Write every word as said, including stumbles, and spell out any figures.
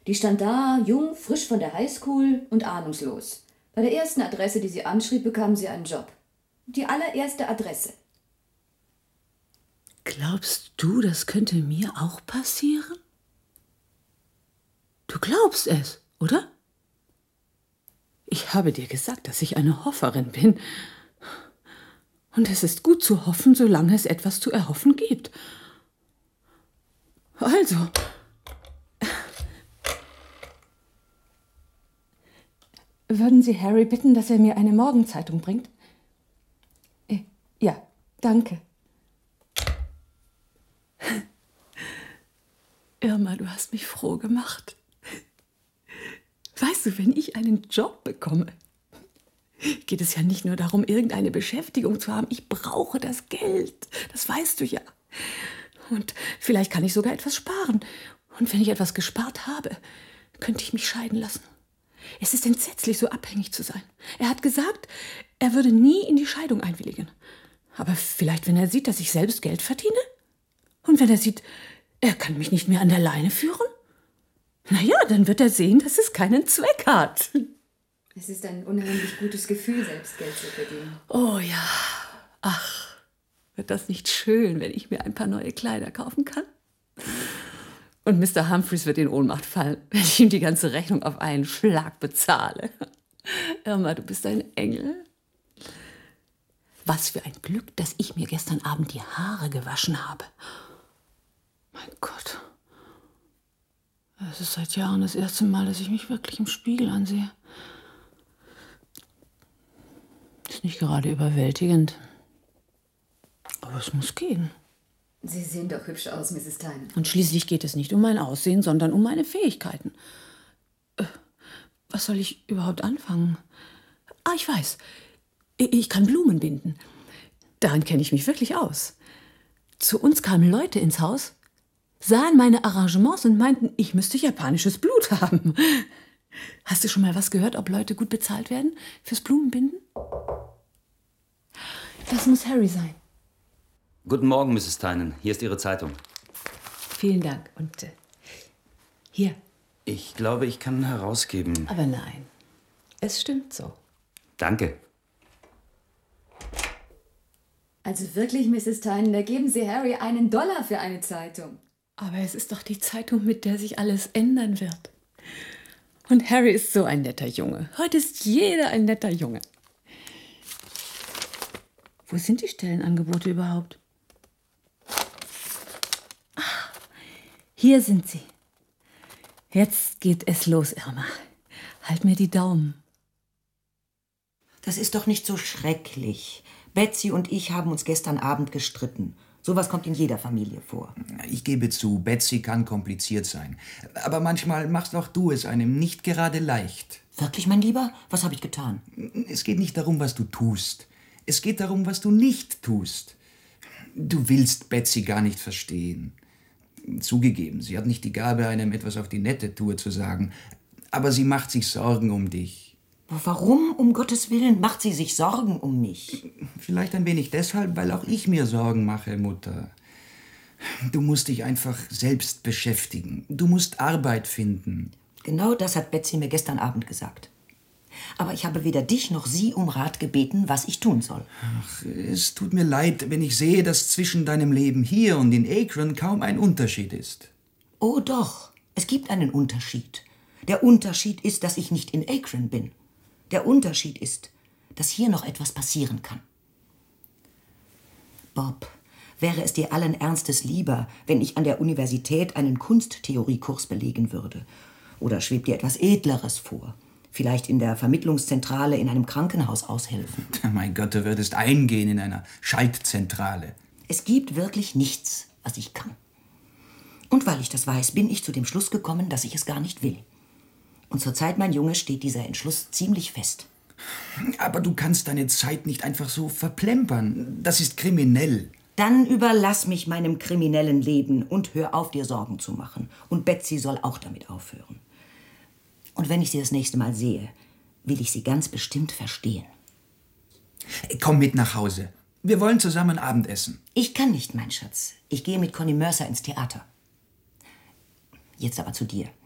Die stand da, jung, frisch von der Highschool und ahnungslos. Bei der ersten Adresse, die sie anschrieb, bekam sie einen Job. Die allererste Adresse. Glaubst du, das könnte mir auch passieren? Du glaubst es, oder? Ich habe dir gesagt, dass ich eine Hofferin bin. Und es ist gut zu hoffen, solange es etwas zu erhoffen gibt. Also. Würden Sie Harry bitten, dass er mir eine Morgenzeitung bringt? Äh, ja, danke. Irma, du hast mich froh gemacht. Weißt du, wenn ich einen Job bekomme, geht es ja nicht nur darum, irgendeine Beschäftigung zu haben. Ich brauche das Geld. Das weißt du ja. Und vielleicht kann ich sogar etwas sparen. Und wenn ich etwas gespart habe, könnte ich mich scheiden lassen. Es ist entsetzlich, so abhängig zu sein. Er hat gesagt, er würde nie in die Scheidung einwilligen. Aber vielleicht, wenn er sieht, dass ich selbst Geld verdiene? Und wenn er sieht, er kann mich nicht mehr an der Leine führen? Na ja, dann wird er sehen, dass es keinen Zweck hat. Es ist ein unheimlich gutes Gefühl, selbst Geld zu verdienen. Oh ja. Ach, wird das nicht schön, wenn ich mir ein paar neue Kleider kaufen kann? Und Mister Humphreys wird in Ohnmacht fallen, wenn ich ihm die ganze Rechnung auf einen Schlag bezahle. Irma, du bist ein Engel. Was für ein Glück, dass ich mir gestern Abend die Haare gewaschen habe. Mein Gott. Es ist seit Jahren das erste Mal, dass ich mich wirklich im Spiegel ansehe. Ist nicht gerade überwältigend. Aber es muss gehen. Sie sehen doch hübsch aus, Misses Tynan. Und schließlich geht es nicht um mein Aussehen, sondern um meine Fähigkeiten. Äh, was soll ich überhaupt anfangen? Ah, ich weiß. Ich kann Blumen binden. Darin kenne ich mich wirklich aus. Zu uns kamen Leute ins Haus, sahen meine Arrangements und meinten, ich müsste japanisches Blut haben. Hast du schon mal was gehört, ob Leute gut bezahlt werden fürs Blumenbinden? Das muss Harry sein. Guten Morgen, Misses Tynan. Hier ist Ihre Zeitung. Vielen Dank. Und äh, hier. Ich glaube, ich kann herausgeben. Aber nein, es stimmt so. Danke. Also wirklich, Misses Tynan, da geben Sie Harry einen Dollar für eine Zeitung. Aber es ist doch die Zeitung, mit der sich alles ändern wird. Und Harry ist so ein netter Junge. Heute ist jeder ein netter Junge. Wo sind die Stellenangebote überhaupt? Ah, hier sind sie. Jetzt geht es los, Irma. Halt mir die Daumen. Das ist doch nicht so schrecklich. Betsy und ich haben uns gestern Abend gestritten. Sowas kommt in jeder Familie vor. Ich gebe zu, Betsy kann kompliziert sein. Aber manchmal machst auch du es einem nicht gerade leicht. Wirklich, mein Lieber? Was habe ich getan? Es geht nicht darum, was du tust. Es geht darum, was du nicht tust. Du willst Betsy gar nicht verstehen. Zugegeben, sie hat nicht die Gabe, einem etwas auf die nette Tour zu sagen. Aber sie macht sich Sorgen um dich. Warum, um Gottes Willen, macht sie sich Sorgen um mich? Vielleicht ein wenig deshalb, weil auch ich mir Sorgen mache, Mutter. Du musst dich einfach selbst beschäftigen. Du musst Arbeit finden. Genau das hat Betsy mir gestern Abend gesagt. Aber ich habe weder dich noch sie um Rat gebeten, was ich tun soll. Ach, es tut mir leid, wenn ich sehe, dass zwischen deinem Leben hier und in Akron kaum ein Unterschied ist. Oh doch, es gibt einen Unterschied. Der Unterschied ist, dass ich nicht in Akron bin. Der Unterschied ist, dass hier noch etwas passieren kann. Bob, wäre es dir allen Ernstes lieber, wenn ich an der Universität einen Kunsttheoriekurs belegen würde? Oder schwebt dir etwas Edleres vor? Vielleicht in der Vermittlungszentrale in einem Krankenhaus aushelfen? Mein Gott, du würdest eingehen in einer Schaltzentrale. Es gibt wirklich nichts, was ich kann. Und weil ich das weiß, bin ich zu dem Schluss gekommen, dass ich es gar nicht will. Und zurzeit, mein Junge, steht dieser Entschluss ziemlich fest. Aber du kannst deine Zeit nicht einfach so verplempern. Das ist kriminell. Dann überlass mich meinem kriminellen Leben und hör auf, dir Sorgen zu machen. Und Betsy soll auch damit aufhören. Und wenn ich sie das nächste Mal sehe, will ich sie ganz bestimmt verstehen. Komm mit nach Hause. Wir wollen zusammen Abendessen. Ich kann nicht, mein Schatz. Ich gehe mit Connie Mercer ins Theater. Jetzt aber zu dir.